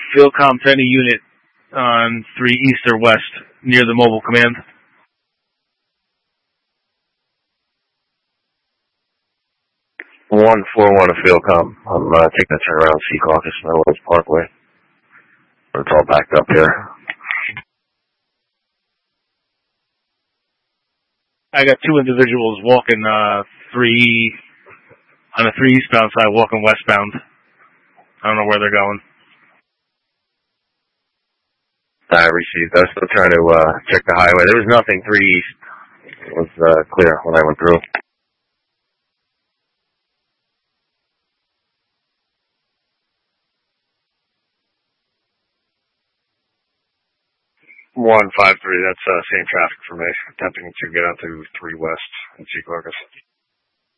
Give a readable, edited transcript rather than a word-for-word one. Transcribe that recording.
Philcom to any unit on 3 East or West near the mobile command. 141 of Philcom. I'm taking a turn around Sea Caucus, Melrose Parkway. It's all backed up here. I got 2 individuals walking 3 on a 3 eastbound side, walking westbound. I don't know where they're going. I received. I was still trying to check the highway. There was nothing 3 east. It was clear when I went through. 153, that's same traffic for me. Attempting to get out to 3 West in Sea Caucus.